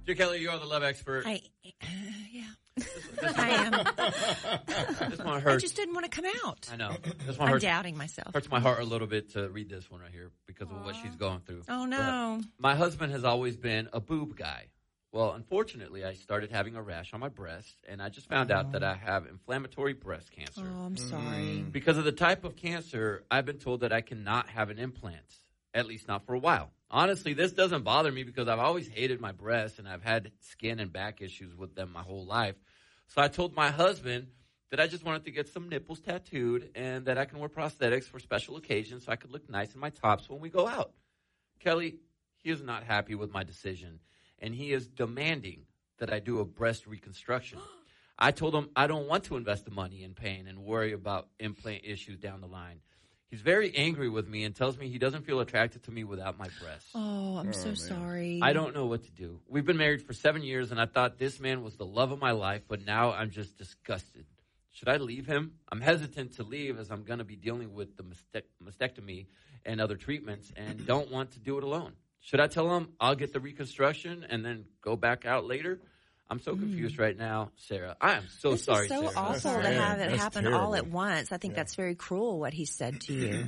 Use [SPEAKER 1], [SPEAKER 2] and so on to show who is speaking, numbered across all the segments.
[SPEAKER 1] Dear Kelly, you are the love expert.
[SPEAKER 2] Yeah.
[SPEAKER 1] I
[SPEAKER 2] am.
[SPEAKER 1] This one hurts.
[SPEAKER 2] I just didn't want to come out.
[SPEAKER 1] I know. This one
[SPEAKER 2] I'm
[SPEAKER 1] hurts.
[SPEAKER 2] doubting myself.
[SPEAKER 1] Hurts my heart a little bit to read this one right here because of what she's going through.
[SPEAKER 2] Oh, no.
[SPEAKER 1] But my husband has always been a boob guy. Well, unfortunately, I started having a rash on my breast, and I just found out that I have inflammatory breast cancer.
[SPEAKER 2] Oh, I'm sorry.
[SPEAKER 1] Because of the type of cancer, I've been told that I cannot have an implant, at least not for a while. Honestly, this doesn't bother me because I've always hated my breasts, and I've had skin and back issues with them my whole life. So I told my husband that I just wanted to get some nipples tattooed and that I can wear prosthetics for special occasions so I could look nice in my tops when we go out. Kelly, he is not happy with my decision, and he is demanding that I do a breast reconstruction. I told him I don't want to invest the money in pain and worry about implant issues down the line. He's very angry with me and tells me he doesn't feel attracted to me without my breasts.
[SPEAKER 2] Oh, I'm so sorry.
[SPEAKER 1] I don't know what to do. We've been married for 7 years, and I thought this man was the love of my life, but now I'm just disgusted. Should I leave him? I'm hesitant to leave as I'm going to be dealing with the mastectomy and other treatments and don't want to do it alone. Should I tell him I'll get the reconstruction and then go back out later? I'm so confused right now, Sarah. I am so sorry,
[SPEAKER 2] Sarah. It's so awful to have it happen all at once. I think that's very cruel what he said to you.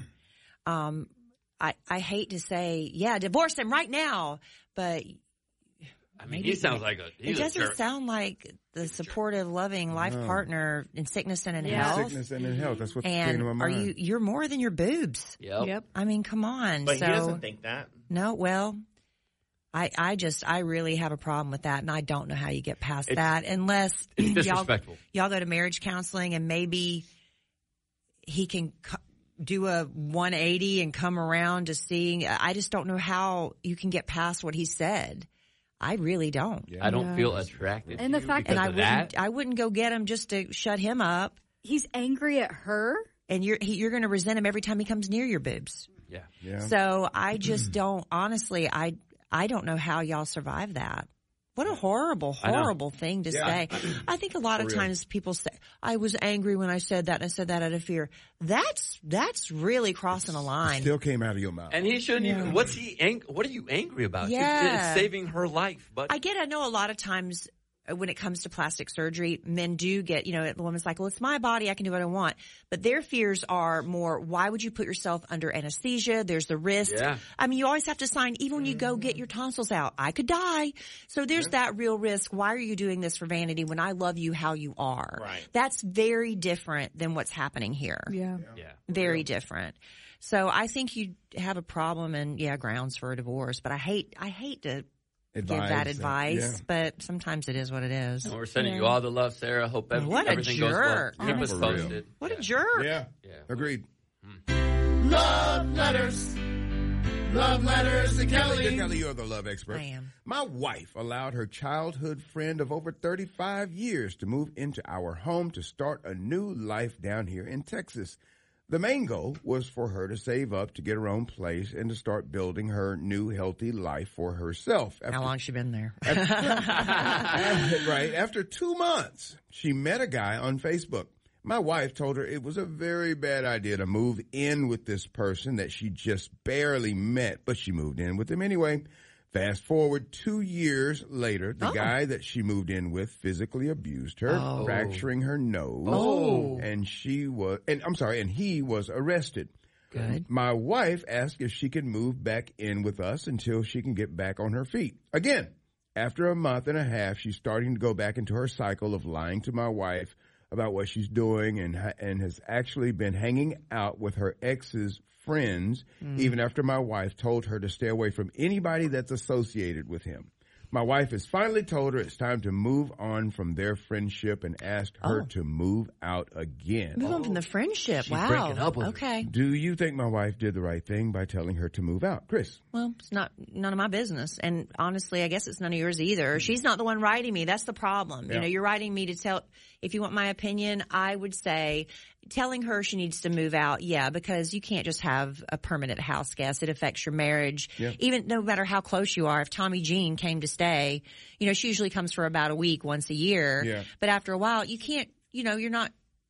[SPEAKER 2] I hate to say, divorce him right now, but
[SPEAKER 1] I mean, he sounds like
[SPEAKER 2] it doesn't sound like the supportive, loving life partner in sickness and in health.
[SPEAKER 3] Sickness and in health. That's what
[SPEAKER 2] came
[SPEAKER 3] to my mind.
[SPEAKER 2] You're more than your boobs.
[SPEAKER 1] Yep.
[SPEAKER 2] I mean, come on.
[SPEAKER 4] But he doesn't think that.
[SPEAKER 2] No, well, I really have a problem with that, and I don't know how you get past that unless
[SPEAKER 1] it's disrespectful.
[SPEAKER 2] Y'all go to marriage counseling and maybe he can do a 180 and come around to seeing. I just don't know how you can get past what he said. I really don't.
[SPEAKER 1] Yeah. I don't feel attracted
[SPEAKER 5] and
[SPEAKER 1] to
[SPEAKER 5] the fact
[SPEAKER 1] that
[SPEAKER 2] I wouldn't go get him just to shut him up.
[SPEAKER 5] He's angry at her,
[SPEAKER 2] and you're going to resent him every time he comes near your boobs.
[SPEAKER 1] Yeah.
[SPEAKER 2] So I just don't. Honestly, I don't know how y'all survive that. What a horrible thing to say. I think a lot of times people say, I was angry when I said that and I said that out of fear. That's really crossing a line.
[SPEAKER 3] It still came out of your mouth.
[SPEAKER 1] And he shouldn't even, what are you angry about?
[SPEAKER 2] Yeah.
[SPEAKER 1] It's saving her life. But
[SPEAKER 2] I know a lot of times when it comes to plastic surgery, men do get, the woman's like, well, it's my body. I can do what I want. But their fears are more, why would you put yourself under anesthesia? There's the risk.
[SPEAKER 1] Yeah.
[SPEAKER 2] I mean, you always have to sign, even when you go get your tonsils out, I could die. So there's that real risk. Why are you doing this for vanity when I love you how you are?
[SPEAKER 4] Right.
[SPEAKER 2] That's very different than what's happening here.
[SPEAKER 5] Yeah.
[SPEAKER 2] Very different. So I think you have a problem and grounds for a divorce, but I hate to give that advice, but sometimes it is what it is.
[SPEAKER 1] And we're sending you all the love, Sarah. Hope everything goes well. Keep us posted.
[SPEAKER 2] What a jerk.
[SPEAKER 3] Yeah. Agreed.
[SPEAKER 4] Love letters. Love letters to Kelly.
[SPEAKER 3] Kelly, you're the love expert.
[SPEAKER 2] I am.
[SPEAKER 3] My wife allowed her childhood friend of over 35 years to move into our home to start a new life down here in Texas. The main goal was for her to save up to get her own place and to start building her new healthy life for herself.
[SPEAKER 2] How long she been there?
[SPEAKER 3] Right. After 2 months, she met a guy on Facebook. My wife told her it was a very bad idea to move in with this person that she just barely met, but she moved in with him anyway. Fast forward 2 years later, the guy that she moved in with physically abused her, fracturing her nose. And he was arrested.
[SPEAKER 2] Good.
[SPEAKER 3] My wife asked if she could move back in with us until she can get back on her feet. Again, after a month and a half, she's starting to go back into her cycle of lying to my wife about what she's doing and has actually been hanging out with her ex's friends, even after my wife told her to stay away from anybody that's associated with him. My wife has finally told her it's time to move on from their friendship and asked her to move out again.
[SPEAKER 2] Move on from the friendship.
[SPEAKER 1] She's breaking up with her.
[SPEAKER 2] Okay.
[SPEAKER 3] Do you think my wife did the right thing by telling her to move out? Chris?
[SPEAKER 2] Well, it's none of my business. And honestly, I guess it's none of yours either. She's not the one writing me. That's the problem.
[SPEAKER 3] Yeah.
[SPEAKER 2] You're writing me to tell, if you want my opinion, I would say telling her she needs to move out, because you can't just have a permanent house guest. It affects your marriage.
[SPEAKER 3] Yeah.
[SPEAKER 2] Even no matter how close you are. If Tommy Jean came to stay, she usually comes for about a week once a year.
[SPEAKER 3] Yeah.
[SPEAKER 2] But after a while, you can't, you're not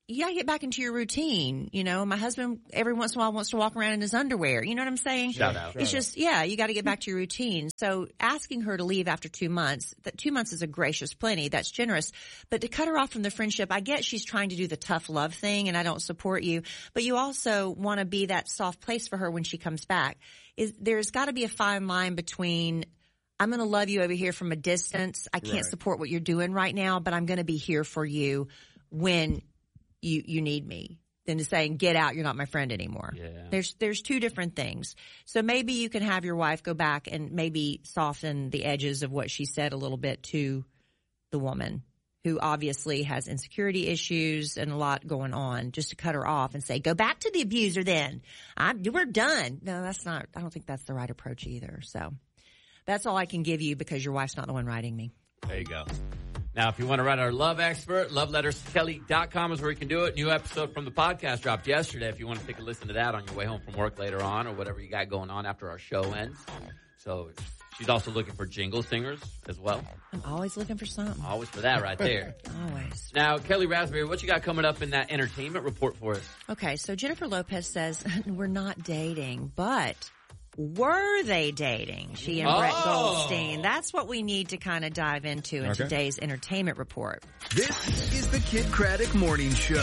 [SPEAKER 2] you gotta get back into your routine. You know, my husband every once in a while wants to walk around in his underwear. You know what I'm saying?
[SPEAKER 1] Shout out.
[SPEAKER 2] It's just, you gotta get back to your routine. So asking her to leave after 2 months, that 2 months is a gracious plenty. That's generous. But to cut her off from the friendship, I get she's trying to do the tough love thing and I don't support you, but you also want to be that soft place for her when she comes back. There's gotta be a fine line between, I'm going to love you over here from a distance. I can't support what you're doing right now, but I'm going to be here for you when you need me, than to saying, get out, you're not my friend anymore.
[SPEAKER 1] Yeah.
[SPEAKER 2] There's two different things. So maybe you can have your wife go back and maybe soften the edges of what she said a little bit to the woman who obviously has insecurity issues and a lot going on, just to cut her off and say, go back to the abuser then. We're done. No, that's not, I don't think that's the right approach either. So that's all I can give you because your wife's not the one writing me.
[SPEAKER 1] There you go. Now, if you want to write our love expert, loveletterskelly.com is where you can do it. New episode from the podcast dropped yesterday if you want to take a listen to that on your way home from work later on or whatever you got going on after our show ends. So she's also looking for jingle singers as well.
[SPEAKER 2] I'm always looking for something.
[SPEAKER 1] Always for that right there.
[SPEAKER 2] Always.
[SPEAKER 1] Now, Kelly Raspberry, what you got coming up in that entertainment report for us?
[SPEAKER 2] Okay, so Jennifer Lopez says, we're not dating, but were they dating? She and Brett Goldstein. That's what we need to kind of dive into in today's entertainment report.
[SPEAKER 6] This is the Kid Craddock Morning Show.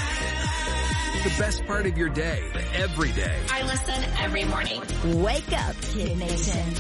[SPEAKER 6] The best part of your day, every day.
[SPEAKER 7] I listen every morning.
[SPEAKER 5] Wake up, Kid Nation.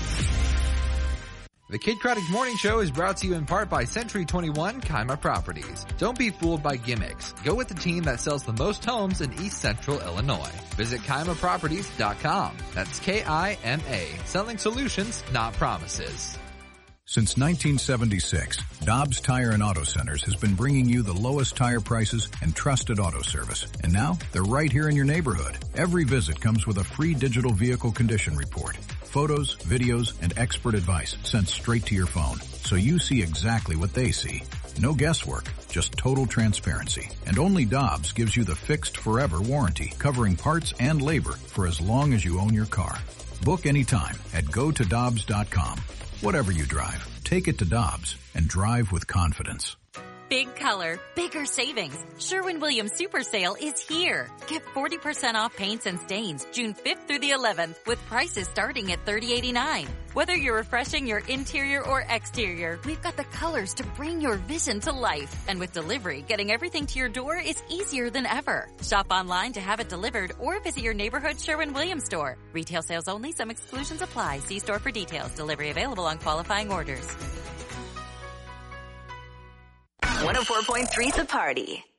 [SPEAKER 8] The Kid Craddock Morning Show is brought to you in part by Century 21 Kima Properties. Don't be fooled by gimmicks. Go with the team that sells the most homes in East Central Illinois. Visit KimaProperties.com. That's K-I-M-A. Selling solutions, not promises.
[SPEAKER 9] Since 1976, Dobbs Tire and Auto Centers has been bringing you the lowest tire prices and trusted auto service. And now, they're right here in your neighborhood. Every visit comes with a free digital vehicle condition report. Photos, videos, and expert advice sent straight to your phone, so you see exactly what they see. No guesswork, just total transparency. And only Dobbs gives you the fixed forever warranty, covering parts and labor for as long as you own your car. Book anytime at gotodobbs.com. Whatever you drive, take it to Dobbs and drive with confidence.
[SPEAKER 10] Big color, bigger savings. Sherwin-Williams Super Sale is here. Get 40% off paints and stains June 5th through the 11th with prices starting at $30.89. Whether you're refreshing your interior or exterior, we've got the colors to bring your vision to life. And with delivery, getting everything to your door is easier than ever. Shop online to have it delivered or visit your neighborhood Sherwin-Williams store. Retail sales only. Some exclusions apply. See store for details. Delivery available on qualifying orders.
[SPEAKER 7] 104.3 The Party.